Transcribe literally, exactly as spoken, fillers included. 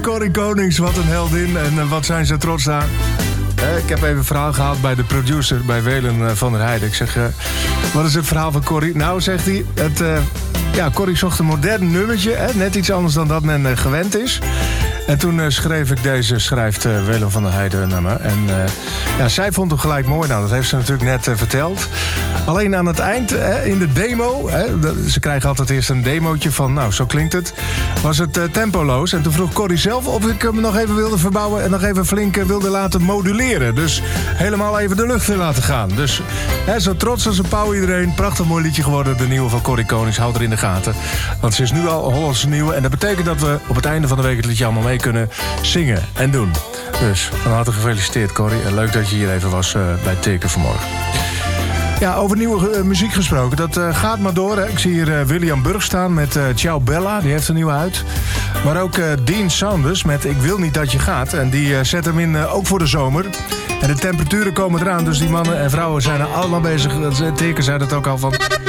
Corrie Konings, wat een heldin. En uh, wat zijn ze trots daar. Uh, ik heb even een verhaal gehaald bij de producer, bij Welen uh, van der Heijden. Ik zeg, uh, wat is het verhaal van Corrie? Nou, zegt hij, het, uh, ja, Corrie zocht een modern nummertje. Hè, net iets anders dan dat men uh, gewend is. En toen uh, schreef ik deze, schrijft uh, Welen van der Heijden naar me. En uh, ja, zij vond hem gelijk mooi. Nou, dat heeft ze natuurlijk net uh, verteld. Alleen aan het eind, uh, in de demo... Hè, de, ze krijgen altijd eerst een demootje van, nou, zo klinkt het... was het uh, tempoloos. En toen vroeg Corrie zelf of ik hem nog even wilde verbouwen... en nog even flink uh, wilde laten moduleren. Dus helemaal even de lucht in laten gaan. Dus hè, zo trots als een pauw iedereen. Prachtig mooi liedje geworden. De nieuwe van Corrie Konings. Houd er in de gaten. Want ze is nu al Hollandse nieuwe. En dat betekent dat we op het einde van de week het liedje allemaal mee kunnen zingen en doen. Dus van harte gefeliciteerd, Corrie. En leuk dat je hier even was uh, bij Teken vanmorgen. Ja, over nieuwe uh, muziek gesproken. Dat uh, gaat maar door. Hè. Ik zie hier uh, William Burg staan met uh, Ciao Bella. Die heeft een nieuwe uit. Maar ook uh, Dean Sanders met Ik wil niet dat je gaat. En die uh, zet hem in uh, ook voor de zomer. En de temperaturen komen eraan. Dus die mannen en vrouwen zijn er allemaal bezig. Teken zei dat ook al van...